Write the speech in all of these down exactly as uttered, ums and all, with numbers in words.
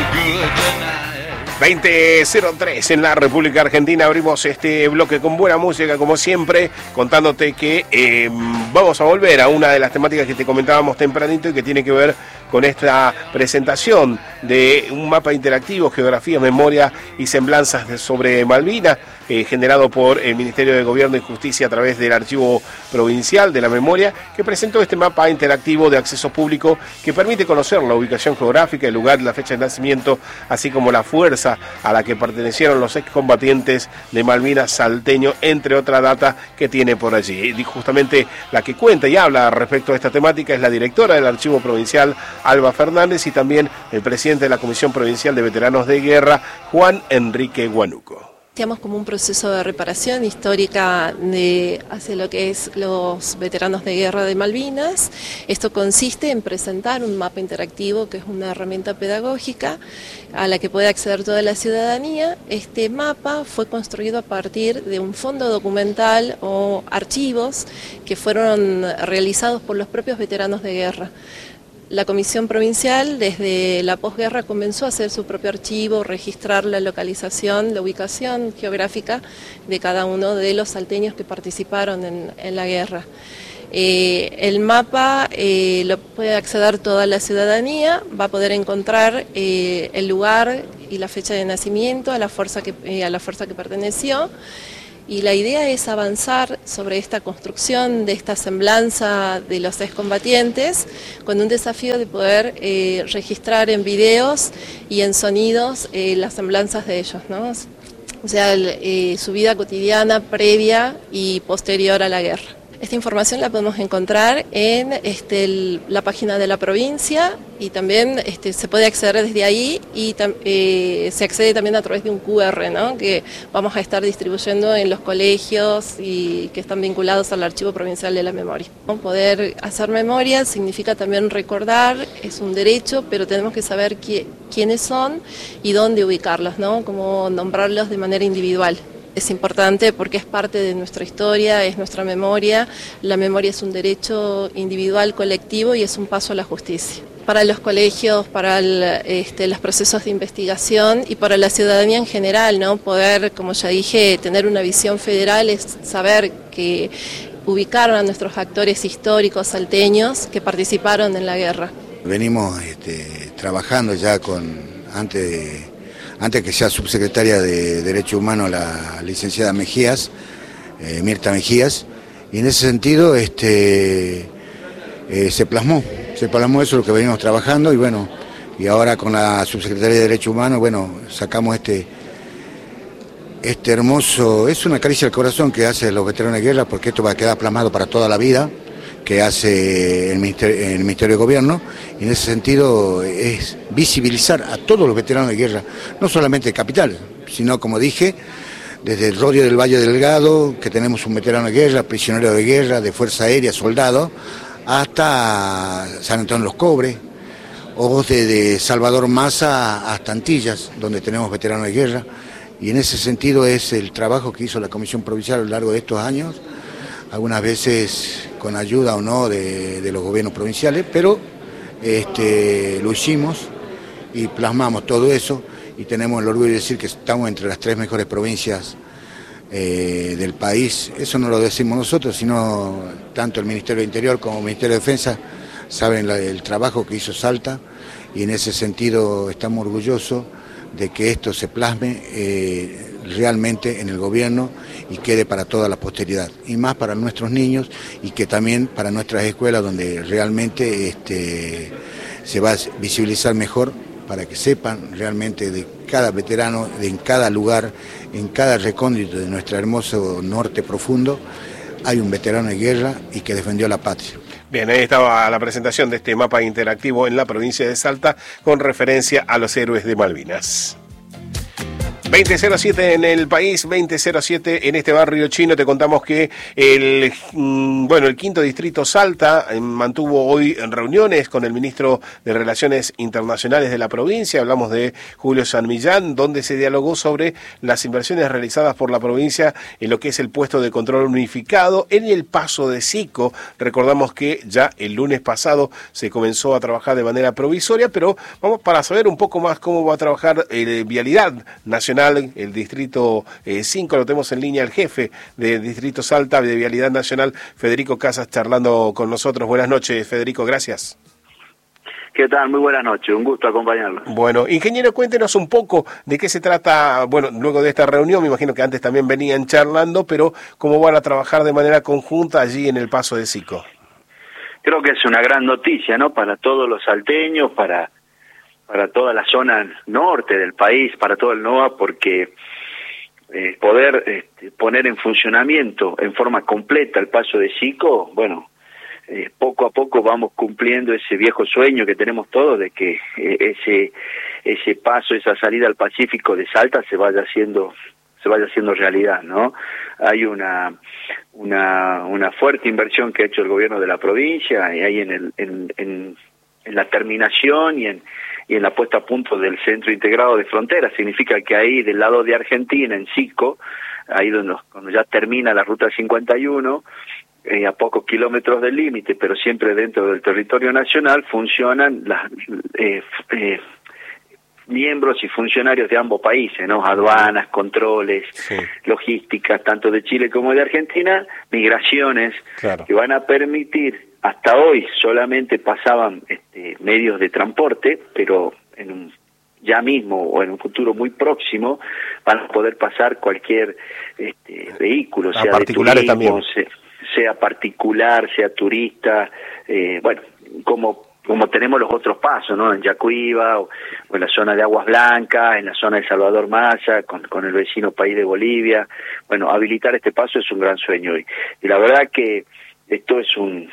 veinte cero tres en la República Argentina. Abrimos este bloque con buena música, como siempre, contándote que eh, vamos a volver a una de las temáticas que te comentábamos tempranito y que tiene que ver con esta presentación de un mapa interactivo, geografía, memoria y semblanzas de, sobre Malvinas, eh, generado por el Ministerio de Gobierno y Justicia a través del Archivo Provincial de la Memoria, que presentó este mapa interactivo de acceso público que permite conocer la ubicación geográfica, el lugar, la fecha de nacimiento, así como la fuerza a la que pertenecieron los excombatientes de Malvinas salteño, entre otra data que tiene por allí. Y justamente la que cuenta y habla respecto a esta temática es la directora del Archivo Provincial, Alba Fernández, y también el presidente de la Comisión Provincial de Veteranos de Guerra, Juan Enrique Guanuco. Iniciamos como un proceso de reparación histórica de, hacia lo que es los veteranos de guerra de Malvinas. Esto consiste en presentar un mapa interactivo, que es una herramienta pedagógica a la que puede acceder toda la ciudadanía. Este mapa fue construido a partir de un fondo documental o archivos que fueron realizados por los propios veteranos de guerra. La Comisión Provincial, desde la posguerra, comenzó a hacer su propio archivo, registrar la localización, la ubicación geográfica de cada uno de los salteños que participaron en, en la guerra. Eh, el mapa eh, lo puede acceder toda la ciudadanía, va a poder encontrar eh, el lugar y la fecha de nacimiento, a la fuerza que, eh, a la fuerza que perteneció. Y la idea es avanzar sobre esta construcción de esta semblanza de los excombatientes con un desafío de poder eh, registrar en videos y en sonidos eh, las semblanzas de ellos, ¿no? O sea, el, eh, su vida cotidiana previa y posterior a la guerra. Esta información la podemos encontrar en este, el, la página de la provincia, y también este, se puede acceder desde ahí, y eh, se accede también a través de un cu erre, ¿no?, que vamos a estar distribuyendo en los colegios y que están vinculados al Archivo Provincial de la Memoria. Poder hacer memoria significa también recordar, es un derecho, pero tenemos que saber qui, quiénes son y dónde ubicarlos, ¿no?, cómo nombrarlos de manera individual. Es importante porque es parte de nuestra historia, es nuestra memoria. La memoria es un derecho individual, colectivo, y es un paso a la justicia. Para los colegios, para el, este, los procesos de investigación y para la ciudadanía en general, ¿no?, poder, como ya dije, tener una visión federal es saber que ubicaron a nuestros actores históricos salteños que participaron en la guerra. Venimos este, trabajando ya con, antes de... antes que sea subsecretaria de Derechos Humanos, la licenciada Mejías, eh, Mirta Mejías, y en ese sentido este, eh, se plasmó, se plasmó eso lo que venimos trabajando, y bueno, y ahora con la subsecretaria de Derechos Humanos, bueno, sacamos este, este hermoso, es una caricia al corazón que hace los veteranos de guerra, porque esto va a quedar plasmado para toda la vida, que hace el Ministerio, el Ministerio de Gobierno, y en ese sentido es visibilizar a todos los veteranos de guerra, no solamente de Capital, sino, como dije, desde el Rodio del Valle Delgado, que tenemos un veterano de guerra, prisionero de guerra, de Fuerza Aérea, soldado, hasta San Antonio de los Cobres, o desde Salvador Massa hasta Antillas, donde tenemos veteranos de guerra, y en ese sentido es el trabajo que hizo la Comisión Provincial a lo largo de estos años, algunas veces con ayuda o no de, de los gobiernos provinciales, pero este, lo hicimos y plasmamos todo eso, y tenemos el orgullo de decir que estamos entre las tres mejores provincias eh, del país. Eso no lo decimos nosotros, sino tanto el Ministerio del Interior como el Ministerio de Defensa saben la, el trabajo que hizo Salta, y en ese sentido estamos orgullosos de que esto se plasme eh, realmente en el gobierno y quede para toda la posteridad, y más para nuestros niños, y que también para nuestras escuelas, donde realmente este, se va a visibilizar mejor, para que sepan realmente de cada veterano, de en cada lugar, en cada recóndito de nuestro hermoso norte profundo, hay un veterano de guerra y que defendió la patria. Bien, ahí estaba la presentación de este mapa interactivo en la provincia de Salta con referencia a los héroes de Malvinas. veinte cero siete en el país, veinte cero siete en este barrio chino. Te contamos que el bueno el quinto distrito Salta mantuvo hoy reuniones con el ministro de Relaciones Internacionales de la provincia. Hablamos de Julio San Millán, donde se dialogó sobre las inversiones realizadas por la provincia en lo que es el puesto de control unificado en el paso de Sico. Recordamos que ya el lunes pasado se comenzó a trabajar de manera provisoria, pero vamos para saber un poco más cómo va a trabajar eh, Vialidad Nacional. El distrito cinco, eh, lo tenemos en línea el jefe de Distrito Salta de Vialidad Nacional, Federico Casas, charlando con nosotros. Buenas noches, Federico, gracias. ¿Qué tal? Muy buenas noches, un gusto acompañarlo. Bueno, ingeniero, cuéntenos un poco de qué se trata, bueno, luego de esta reunión, me imagino que antes también venían charlando, pero cómo van a trabajar de manera conjunta allí en el paso de Sico. Creo que es una gran noticia, ¿no?, para todos los salteños, para para toda la zona norte del país, para todo el N O A, porque eh, poder eh, poner en funcionamiento en forma completa el paso de Sico, bueno, eh, poco a poco vamos cumpliendo ese viejo sueño que tenemos todos de que eh, ese ese paso, esa salida al Pacífico de Salta se vaya haciendo se vaya haciendo realidad, ¿no? Hay una una una fuerte inversión que ha hecho el gobierno de la provincia y hay en el en, en, en la terminación y en y en la puesta a punto del Centro Integrado de Fronteras. Significa que ahí del lado de Argentina, en Sico, ahí donde cuando ya termina la Ruta cincuenta y uno, eh, a pocos kilómetros del límite, pero siempre dentro del territorio nacional, funcionan las eh, eh, miembros y funcionarios de ambos países, ¿no? Aduanas, controles, sí, logísticas, tanto de Chile como de Argentina, migraciones, claro, que van a permitir. Hasta hoy solamente pasaban este, medios de transporte, pero en un, ya mismo o en un futuro muy próximo van a poder pasar cualquier este, vehículo, sea de turismo, sea, sea particular, sea turista, eh, bueno, como como tenemos los otros pasos, ¿no? En Yacuiba, o, o en la zona de Aguas Blancas, en la zona de Salvador Massa, con, con el vecino país de Bolivia. Bueno, habilitar este paso es un gran sueño hoy. Y la verdad que esto es un,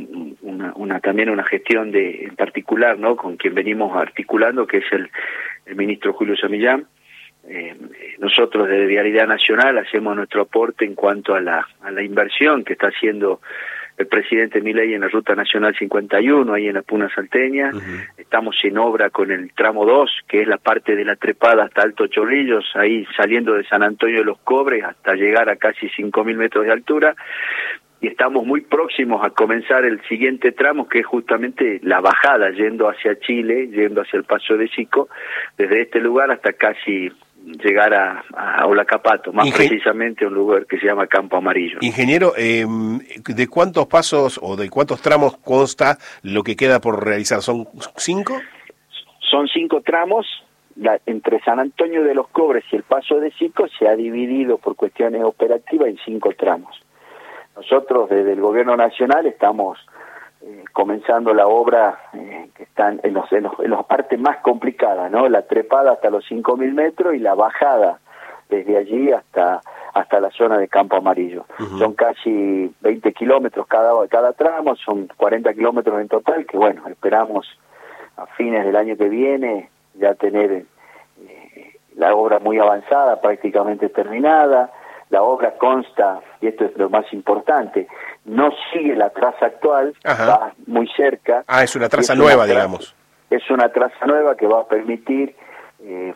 una, una también una gestión de en particular, ¿no?, con quien venimos articulando, que es el, el ministro Julio San Millán. Eh, nosotros desde Vialidad Nacional hacemos nuestro aporte en cuanto a la a la inversión que está haciendo el presidente Milei en la Ruta Nacional cincuenta y uno, ahí en la Puna Salteña. Uh-huh. Estamos en obra con el tramo dos, que es la parte de la trepada hasta Alto Chorrillos, ahí saliendo de San Antonio de los Cobres hasta llegar a casi cinco mil metros de altura. Y estamos muy próximos a comenzar el siguiente tramo, que es justamente la bajada, yendo hacia Chile, yendo hacia el Paso de Sico, desde este lugar hasta casi llegar a, a Olacapato, más Ingen... precisamente un lugar que se llama Campo Amarillo. Ingeniero, eh, ¿de cuántos pasos o de cuántos tramos consta lo que queda por realizar? ¿Son cinco? Son cinco tramos. La, entre San Antonio de los Cobres y el Paso de Sico se ha dividido por cuestiones operativas en cinco tramos. Nosotros desde el Gobierno Nacional estamos eh, comenzando la obra eh, que están en, los, en, los, en las partes más complicadas, ¿no? La trepada hasta los cinco mil metros y la bajada desde allí hasta hasta la zona de Campo Amarillo. Uh-huh. Son casi veinte kilómetros cada, cada tramo, son cuarenta kilómetros en total, que bueno, esperamos a fines del año que viene ya tener eh, la obra muy avanzada, prácticamente terminada. La obra consta, y esto es lo más importante, no sigue la traza actual, ajá, va muy cerca. Ah, es una traza es nueva, una traza, digamos. Es una traza nueva que va a permitir eh,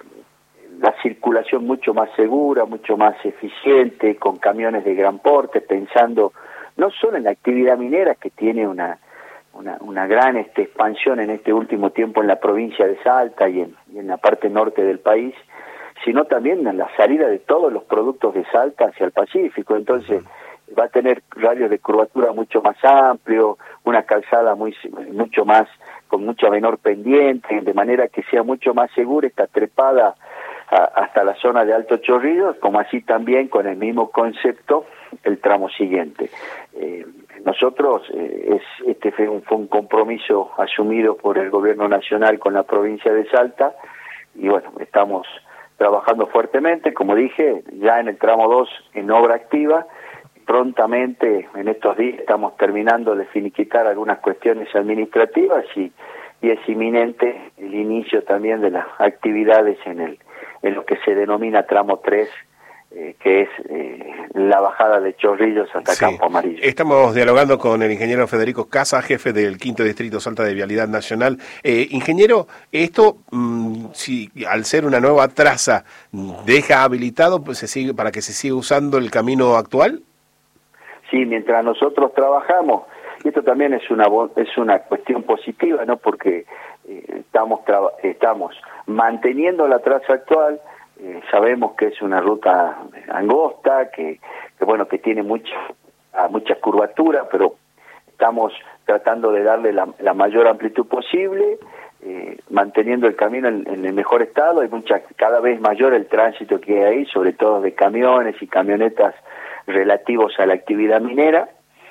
la circulación mucho más segura, mucho más eficiente, con camiones de gran porte, pensando no solo en la actividad minera, que tiene una una, una gran este, expansión en este último tiempo en la provincia de Salta y en, y en la parte norte del país, sino también en la salida de todos los productos de Salta hacia el Pacífico. Entonces va a tener radios de curvatura mucho más amplio, una calzada muy mucho más con mucha menor pendiente, de manera que sea mucho más segura esta trepada a, hasta la zona de Alto Chorrillos, como así también con el mismo concepto el tramo siguiente. Eh, nosotros, eh, es, este fue un, fue un compromiso asumido por el Gobierno Nacional con la provincia de Salta, y bueno, estamos trabajando fuertemente, como dije, ya en el tramo dos en obra activa. Prontamente, en estos días, estamos terminando de finiquitar algunas cuestiones administrativas y, y es inminente el inicio también de las actividades en el en lo que se denomina tramo tres, eh, que es eh, la bajada de Chorrillos hasta sí. Campo Amarillo. Estamos dialogando con el ingeniero Federico Casa, jefe del quinto Distrito Salta de Vialidad Nacional. Eh, ingeniero, esto, mmm, si al ser una nueva traza, ¿deja habilitado pues, se sigue, para que se siga usando el camino actual? Sí, mientras nosotros trabajamos, y esto también es una es una cuestión positiva, ¿no? Porque eh, estamos estamos manteniendo la traza actual. Eh, sabemos que es una ruta angosta, que, que bueno, que tiene mucha mucha curvatura, pero estamos tratando de darle la, la mayor amplitud posible, eh, manteniendo el camino en, en el mejor estado. Hay mucha, cada vez mayor el tránsito que hay ahí, sobre todo de camiones y camionetas relativos a la actividad minera,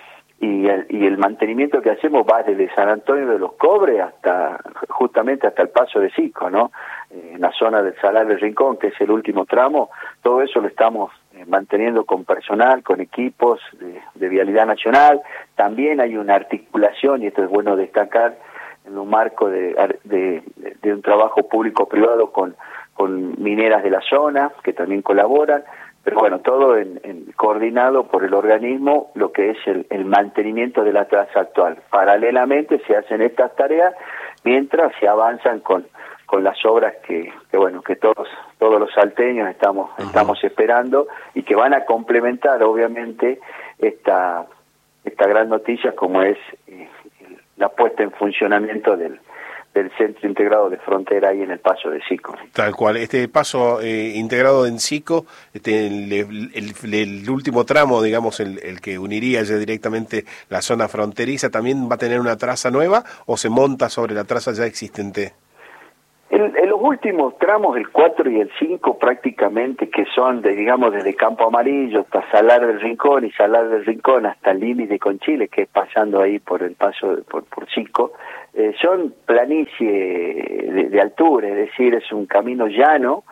y el, y el mantenimiento que hacemos va desde San Antonio de los Cobres hasta justamente hasta el Paso de Sico, ¿no? Eh, en la zona del Salar del Rincón, que es el último tramo. Todo eso lo estamos eh, manteniendo con personal, con equipos de, de Vialidad Nacional. También hay una articulación, y esto es bueno destacar, en un marco de, de, de un trabajo público-privado con, con mineras de la zona, que también colaboran. Pero bueno, todo en, en, coordinado por el organismo, lo que es el, el mantenimiento de la traza actual. Paralelamente se hacen estas tareas mientras se avanzan con, con las obras que, que bueno, que todos todos los salteños estamos uh-huh. estamos esperando, y que van a complementar obviamente esta esta gran noticia, como es eh, la puesta en funcionamiento del del Centro Integrado de Frontera ahí en el Paso de Sico. Tal cual, este paso eh, integrado en Sico, este, el, el, el, el último tramo, digamos, el, el que uniría ya directamente la zona fronteriza, ¿también va a tener una traza nueva o se monta sobre la traza ya existente? En, en los últimos tramos, el cuatro y el cinco prácticamente, que son, de, digamos, desde Campo Amarillo hasta Salar del Rincón, y Salar del Rincón hasta el límite con Chile, que es pasando ahí por el paso, por, por Sico, eh, son planicie de, de altura, es decir, es un camino llano,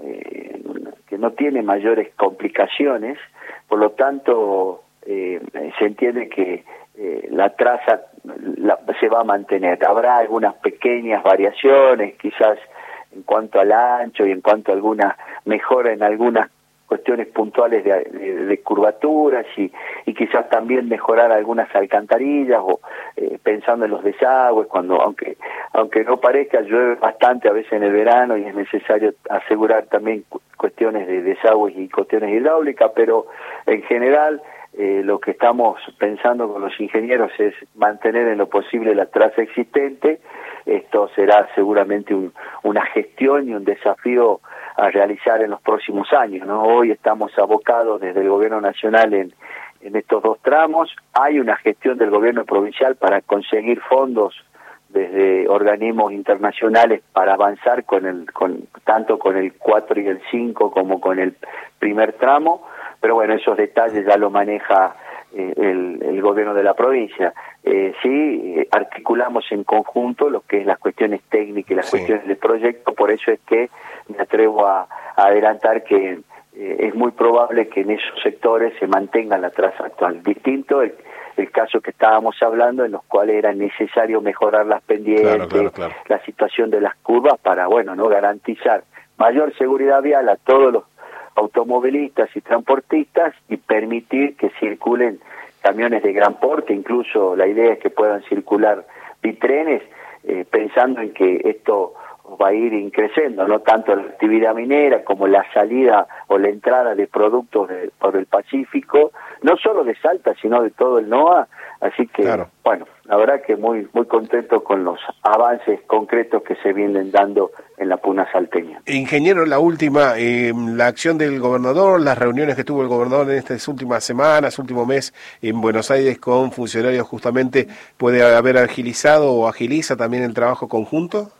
eh, que no tiene mayores complicaciones, por lo tanto, eh, se entiende que eh, la traza la, se va a mantener. Habrá algunas pequeñas variaciones, quizás en cuanto al ancho y en cuanto a alguna mejora en algunas cuestiones puntuales de, de, de curvaturas, y, y quizás también mejorar algunas alcantarillas, o eh, pensando en los desagües, cuando aunque aunque no parezca, llueve bastante a veces en el verano y es necesario asegurar también cu cuestiones de desagües y cuestiones hidráulicas, pero en general Eh, lo que estamos pensando con los ingenieros es mantener en lo posible la traza existente. Esto será seguramente un, una gestión y un desafío a realizar en los próximos años, ¿no? Hoy estamos abocados desde el gobierno nacional en, en estos dos tramos. Hay una gestión del gobierno provincial para conseguir fondos desde organismos internacionales para avanzar con el con tanto con el cuatro y el cinco como con el primer tramo. Pero bueno, esos detalles ya lo maneja eh, el, el gobierno de la provincia. Eh, sí, eh, articulamos en conjunto lo que es las cuestiones técnicas y las sí. cuestiones del proyecto, por eso es que me atrevo a, a adelantar que eh, es muy probable que en esos sectores se mantenga la traza actual. Distinto el, el caso que estábamos hablando, en los cuales era necesario mejorar las pendientes, claro, claro, claro. la situación de las curvas para, bueno, no garantizar mayor seguridad vial a todos los automovilistas y transportistas, y permitir que circulen camiones de gran porte. Incluso la idea es que puedan circular bitrenes, eh, pensando en que esto va a ir increciendo, no tanto la actividad minera como la salida o la entrada de productos de, por el Pacífico, no solo de Salta, sino de todo el NOA. Así que, claro. bueno, la verdad que muy muy contento con los avances concretos que se vienen dando en la puna salteña. Ingeniero, la última, eh, la acción del gobernador, las reuniones que tuvo el gobernador en estas últimas semanas, último mes en Buenos Aires con funcionarios, justamente, ¿puede haber agilizado o agiliza también el trabajo conjunto?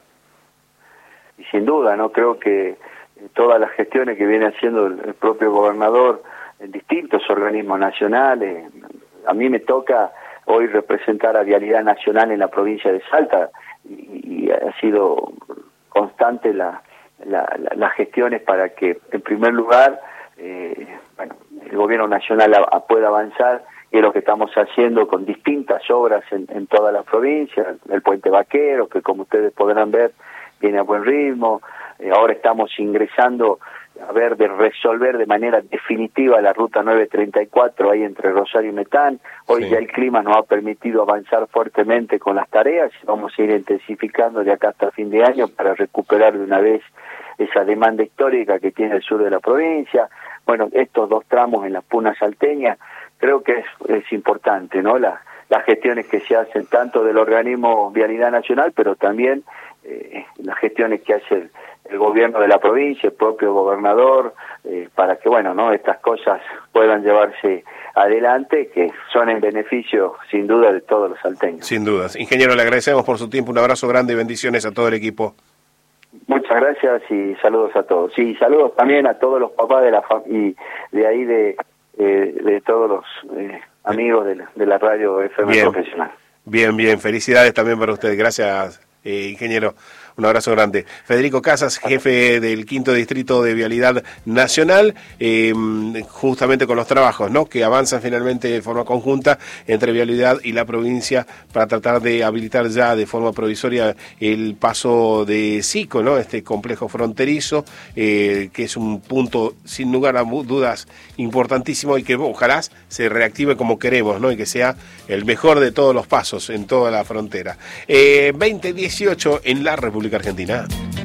Y sin duda, no creo que todas las gestiones que viene haciendo el, el propio gobernador en distintos organismos nacionales, a mí me toca hoy representar a Vialidad Nacional en la provincia de Salta, y, y ha sido constante la, la, la, las gestiones para que, en primer lugar, eh, bueno, el gobierno nacional a, a pueda avanzar, y es lo que estamos haciendo con distintas obras en, en toda la provincia. El puente Vaquero, que como ustedes podrán ver, viene a buen ritmo, eh, ahora estamos ingresando a ver de resolver de manera definitiva la ruta nueve treinta y cuatro ahí entre Rosario y Metán. Hoy sí. Ya el clima nos ha permitido avanzar fuertemente con las tareas, vamos a ir intensificando de acá hasta fin de año para recuperar de una vez esa demanda histórica que tiene el sur de la provincia. Bueno, estos dos tramos en las Punas salteñas, creo que es, es importante, ¿no? La, las gestiones que se hacen tanto del organismo Vialidad Nacional, pero también eh, las gestiones que hace el, el gobierno de la provincia, el propio gobernador, eh, para que, bueno, no estas cosas puedan llevarse adelante, que son en beneficio, sin duda, de todos los salteños. Sin dudas. Ingeniero, le agradecemos por su tiempo, un abrazo grande y bendiciones a todo el equipo. Muchas gracias y saludos a todos. Sí, saludos también a todos los papás de la fam y de ahí de, eh, de todos los eh, amigos de la, de la radio F M bien. Profesional. Bien, bien, felicidades también para usted. Gracias, eh, ingeniero. Un abrazo grande. Federico Casas, jefe del quinto distrito de Vialidad Nacional, eh, justamente con los trabajos, ¿no?, que avanzan finalmente de forma conjunta entre Vialidad y la provincia para tratar de habilitar ya de forma provisoria el paso de Sico, ¿no?, este complejo fronterizo, eh, que es un punto sin lugar a dudas importantísimo y que ojalá se reactive como queremos, ¿no?, y que sea el mejor de todos los pasos en toda la frontera. Eh, veinte dieciocho en la República Argentina.